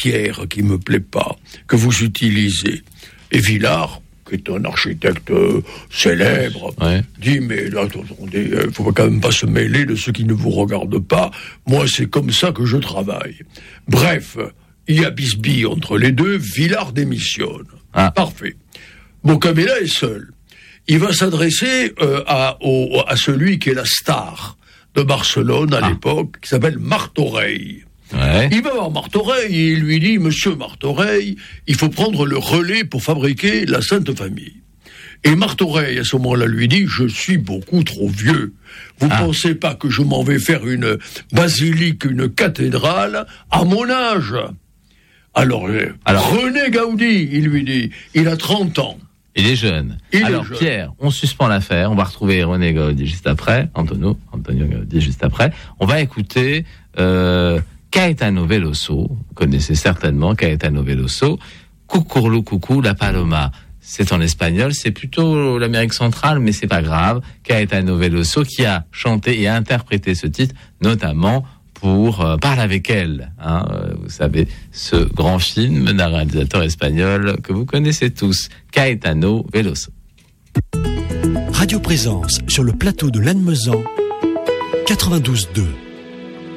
pierre qui me plaît pas, que vous utilisez. Et Villard, qui est un architecte célèbre, dit, mais là, attendez, faut quand même pas se mêler de ceux qui ne vous regardent pas. Moi, c'est comme ça que je travaille. Bref, il y a bisbille entre les deux, Villard démissionne. Parfait. Bocabella est seul. Il va s'adresser à celui qui est la star de Barcelone à l'époque, qui s'appelle Martorell. Il va voir Martorell et il lui dit, Monsieur Martorell, il faut prendre le relais pour fabriquer la Sainte Famille. Et Martorell, à ce moment-là, lui dit, je suis beaucoup trop vieux. Vous pensez pas que je m'en vais faire une basilique, une cathédrale à mon âge? Alors, René Gaudi, il lui dit, il a 30 ans. Il est jeune. Pierre, on suspend l'affaire. On va retrouver René Gaudi juste après. Antonio Gaudi juste après. On va écouter Caetano Veloso. Vous connaissez certainement Caetano Veloso. Cucurlu Cucú la Paloma. C'est en espagnol. C'est plutôt l'Amérique centrale, mais c'est pas grave. Caetano Veloso qui a chanté et interprété ce titre, notamment pour Parle avec elle, vous savez, ce grand film d'un réalisateur espagnol que vous connaissez tous, Caetano Veloso. Radio Présence sur le plateau de Lannemezan, 92.2.